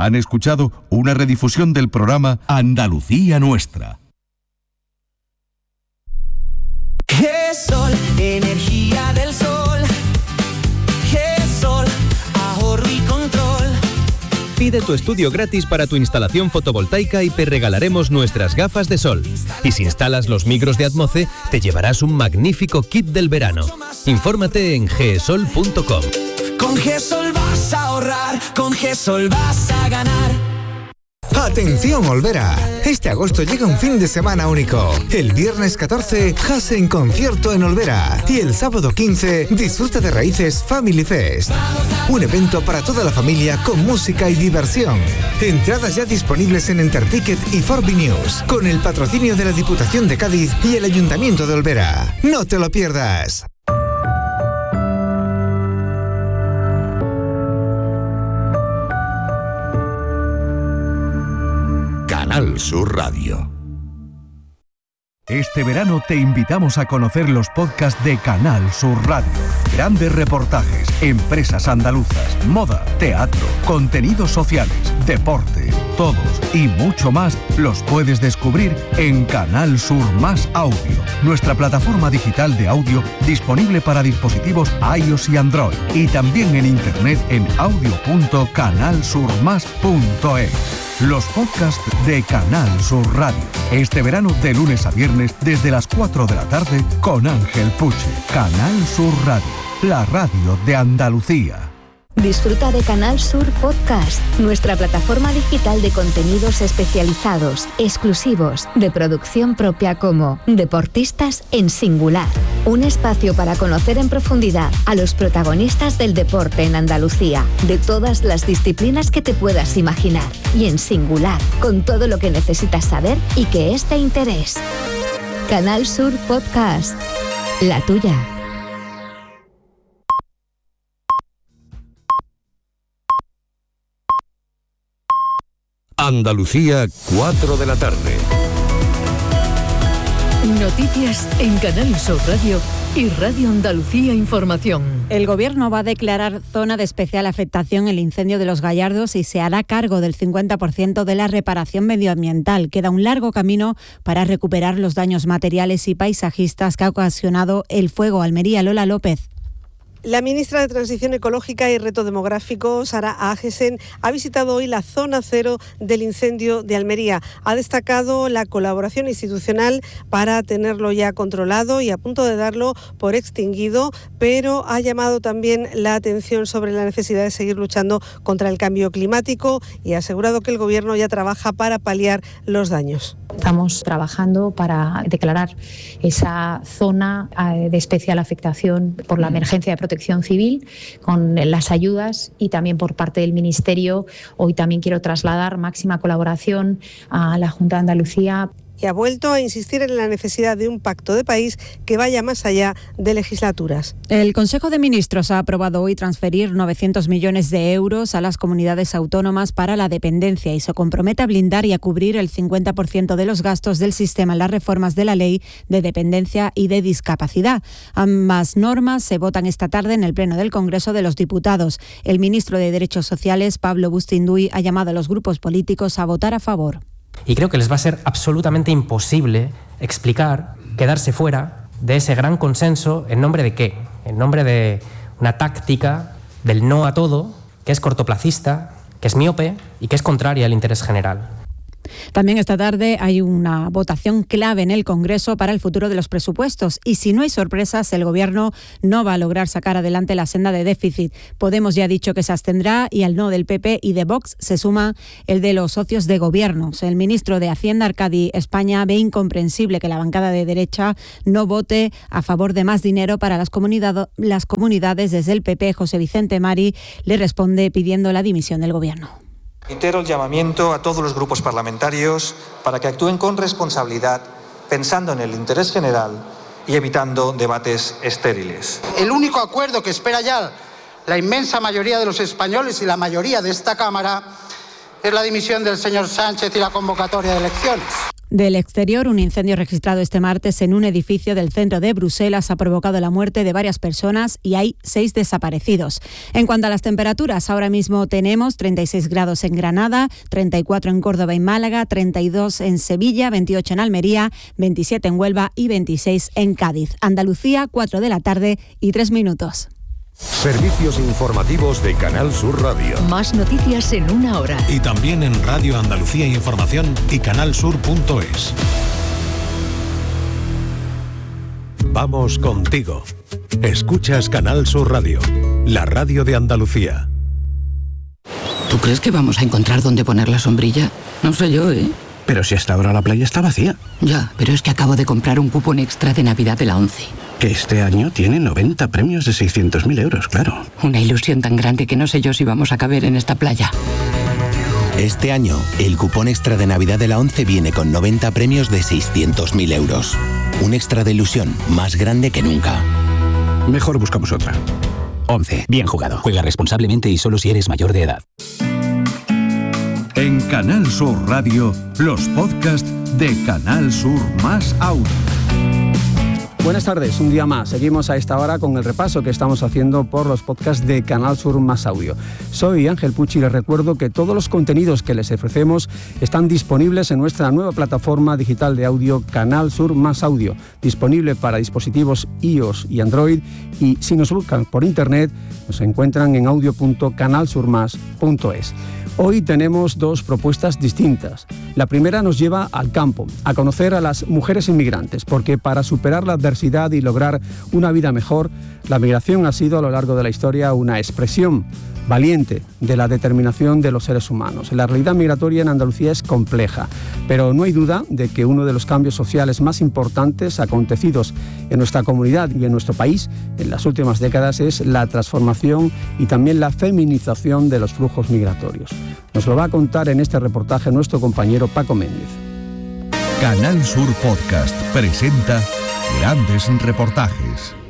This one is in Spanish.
Han escuchado una redifusión del programa Andalucía Nuestra. GESOL, energía del sol. GESOL, ahorro y control. Pide tu estudio gratis para tu instalación fotovoltaica y te regalaremos nuestras gafas de sol. Y si instalas los micros de Atmoce, te llevarás un magnífico kit del verano. Infórmate en gesol.com. Con GESOL vas a ahorrar, con GESOL vas a ganar. ¡Atención, Olvera! Este agosto llega un fin de semana único. El viernes 14, Jase en concierto en Olvera. Y el sábado 15, disfruta de Raíces Family Fest. Un evento para toda la familia con música y diversión. Entradas ya disponibles en Enterticket y Forbi News, con el patrocinio de la Diputación de Cádiz y el Ayuntamiento de Olvera. ¡No te lo pierdas! Canal Sur Radio. Este verano te invitamos a conocer los podcasts de Canal Sur Radio. Grandes reportajes, empresas andaluzas, moda, teatro, contenidos sociales, deporte, todos y mucho más los puedes descubrir en Canal Sur Más Audio, nuestra plataforma digital de audio disponible para dispositivos iOS y Android, y también en internet en audio.canalsurmas.es. Los podcasts de Canal Sur Radio. Este verano de lunes a viernes desde las 4 de la tarde con Ángel Puche. Canal Sur Radio, la radio de Andalucía. Disfruta de Canal Sur Podcast, nuestra plataforma digital de contenidos especializados, exclusivos, de producción propia como Deportistas en Singular. Un espacio para conocer en profundidad a los protagonistas del deporte en Andalucía, de todas las disciplinas que te puedas imaginar, y en singular, con todo lo que necesitas saber y que es de interés. Canal Sur Podcast, la tuya. Andalucía, 4 de la tarde. Noticias en Canal Sur Radio y Radio Andalucía Información. El Gobierno va a declarar zona de especial afectación el incendio de Los Gallardos y se hará cargo del 50% de la reparación medioambiental. Queda un largo camino para recuperar los daños materiales y paisajistas que ha ocasionado el fuego. Almería, Lola López. La ministra de Transición Ecológica y Reto Demográfico, Sara Agesen, ha visitado hoy la zona cero del incendio de Almería. Ha destacado la colaboración institucional para tenerlo ya controlado y a punto de darlo por extinguido, pero ha llamado también la atención sobre la necesidad de seguir luchando contra el cambio climático y ha asegurado que el Gobierno ya trabaja para paliar los daños. Estamos trabajando para declarar esa zona de especial afectación por la emergencia de protección civil con las ayudas y también por parte del Ministerio. Hoy también quiero trasladar máxima colaboración a la Junta de Andalucía. Y ha vuelto a insistir en la necesidad de un pacto de país que vaya más allá de legislaturas. El Consejo de Ministros ha aprobado hoy transferir 900 millones de euros a las comunidades autónomas para la dependencia y se compromete a blindar y a cubrir el 50% de los gastos del sistema en las reformas de la Ley de Dependencia y de Discapacidad. Ambas normas se votan esta tarde en el Pleno del Congreso de los Diputados. El ministro de Derechos Sociales, Pablo Bustinduy, ha llamado a los grupos políticos a votar a favor. Y creo que les va a ser absolutamente imposible explicar, quedarse fuera de ese gran consenso. ¿En nombre de qué? En nombre de una táctica del no a todo, que es cortoplacista, que es miope y que es contraria al interés general. También esta tarde hay una votación clave en el Congreso para el futuro de los presupuestos y si no hay sorpresas, el Gobierno no va a lograr sacar adelante la senda de déficit. Podemos ya ha dicho que se abstendrá y al no del PP y de Vox se suma el de los socios de Gobierno. El ministro de Hacienda, Arcadi España, ve incomprensible que la bancada de derecha no vote a favor de más dinero para las comunidades. Desde el PP, José Vicente Mari le responde pidiendo la dimisión del Gobierno. Reitero el llamamiento a todos los grupos parlamentarios para que actúen con responsabilidad, pensando en el interés general y evitando debates estériles. El único acuerdo que espera ya la inmensa mayoría de los españoles y la mayoría de esta Cámara es la dimisión del señor Sánchez y la convocatoria de elecciones. Del exterior, un incendio registrado este martes en un edificio del centro de Bruselas ha provocado la muerte de varias personas y hay 6 desaparecidos. En cuanto a las temperaturas, ahora mismo tenemos 36 grados en Granada, 34 en Córdoba y Málaga, 32 en Sevilla, 28 en Almería, 27 en Huelva y 26 en Cádiz. Andalucía, 4 de la tarde y 3 minutos. Servicios informativos de Canal Sur Radio. Más noticias en una hora. Y también en Radio Andalucía Información y canalsur.es. Vamos contigo. Escuchas Canal Sur Radio, la radio de Andalucía. ¿Tú crees que vamos a encontrar dónde poner la sombrilla? No sé yo, ¿eh? Pero si hasta ahora la playa está vacía. Ya, pero es que acabo de comprar un cupón extra de Navidad de la ONCE. Que este año tiene 90 premios de 600.000 euros, claro. Una ilusión tan grande que no sé yo si vamos a caber en esta playa. Este año, el cupón extra de Navidad de la ONCE viene con 90 premios de 600.000 euros. Un extra de ilusión más grande que nunca. Mejor buscamos otra. ONCE, bien jugado. Juega responsablemente y solo si eres mayor de edad. En Canal Sur Radio, los podcasts de Canal Sur Más Audio. Buenas tardes, un día más. Seguimos a esta hora con el repaso que estamos haciendo por los podcasts de Canal Sur Más Audio. Soy Ángel Pucci y les recuerdo que todos los contenidos que les ofrecemos están disponibles en nuestra nueva plataforma digital de audio Canal Sur Más Audio, disponible para dispositivos iOS y Android, y si nos buscan por internet nos encuentran en audio.canalsurmas.es. Hoy tenemos 2 propuestas distintas. La primera nos lleva al campo, a conocer a las mujeres inmigrantes, porque para superar la adversidad y lograr una vida mejor, la migración ha sido a lo largo de la historia una expresión valiente de la determinación de los seres humanos. La realidad migratoria en Andalucía es compleja, pero no hay duda de que uno de los cambios sociales más importantes acontecidos en nuestra comunidad y en nuestro país en las últimas décadas es la transformación y también la feminización de los flujos migratorios. Nos lo va a contar en este reportaje nuestro compañero Paco Méndez. Canal Sur Podcast presenta grandes reportajes.